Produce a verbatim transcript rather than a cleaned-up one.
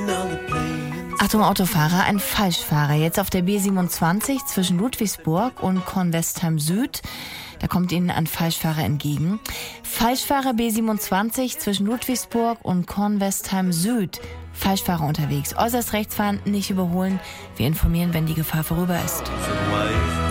Achtung, Autofahrer, ein Falschfahrer. Jetzt auf der B siebenundzwanzig zwischen Ludwigsburg und Kornwestheim Süd. Da kommt Ihnen ein Falschfahrer entgegen. Falschfahrer B siebenundzwanzig zwischen Ludwigsburg und Kornwestheim Süd. Falschfahrer unterwegs. Äußerst rechts fahren, nicht überholen. Wir informieren, wenn die Gefahr vorüber ist.